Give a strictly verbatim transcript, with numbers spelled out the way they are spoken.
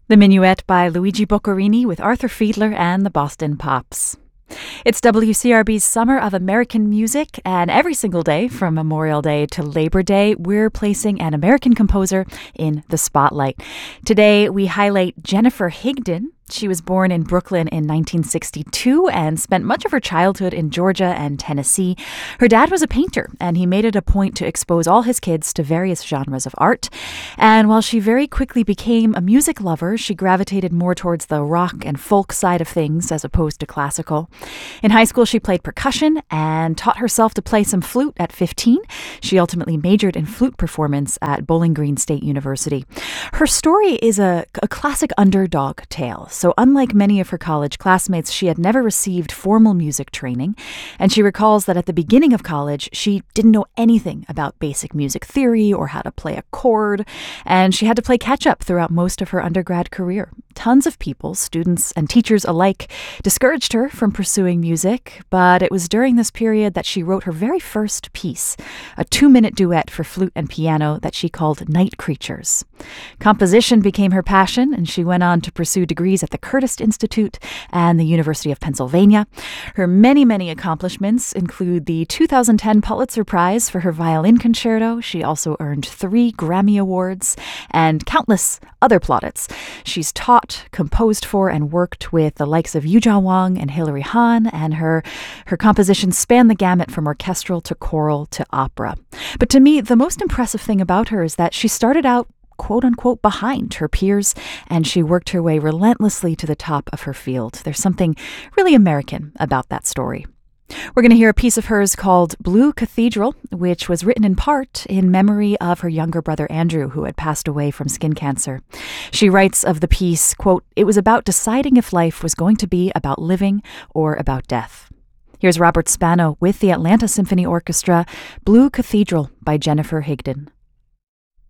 The Minuet by Luigi Boccherini with Arthur Fiedler and the Boston Pops. It's W C R B's Summer of American Music, and every single day from Memorial Day to Labor Day, we're placing an American composer in the spotlight. Today, we highlight Jennifer Higdon. She was born in Brooklyn in nineteen sixty-two and spent much of her childhood in Georgia and Tennessee. Her dad was a painter, and he made it a point to expose all his kids to various genres of art. And while she very quickly became a music lover, she gravitated more towards the rock and folk side of things as opposed to classical. In high school, she played percussion and taught herself to play some flute at fifteen. She ultimately majored in flute performance at Bowling Green State University. Her story is a, a classic underdog tale. So unlike many of her college classmates, she had never received formal music training, and she recalls that at the beginning of college, she didn't know anything about basic music theory or how to play a chord, and she had to play catch-up throughout most of her undergrad career. Tons of people, students and teachers alike, discouraged her from pursuing music, but it was during this period that she wrote her very first piece, a two-minute duet for flute and piano that she called Night Creatures. Composition became her passion, and she went on to pursue degrees at the Curtis Institute and the University of Pennsylvania. Her many, many accomplishments include the two thousand ten Pulitzer Prize for her violin concerto. She also earned three Grammy Awards and countless other plaudits. She's taught, composed for, and worked with the likes of Yu-Jia Wang and Hilary Hahn, and her, her compositions span the gamut from orchestral to choral to opera. But to me, the most impressive thing about her is that she started out quote-unquote behind her peers, and she worked her way relentlessly to the top of her field. There's something really American about that story. We're going to hear a piece of hers called Blue Cathedral, which was written in part in memory of her younger brother Andrew, who had passed away from skin cancer. She writes of the piece, quote, "It was about deciding if life was going to be about living or about death." Here's Robert Spano with the Atlanta Symphony Orchestra, Blue Cathedral by Jennifer Higdon.